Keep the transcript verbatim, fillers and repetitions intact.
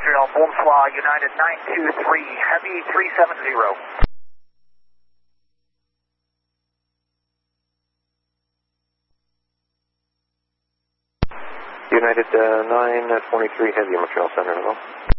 Montreal, bonsoir, United nine two three, Heavy three seven zero. United uh, nine twenty-three, Heavy, Montreal Center, hello.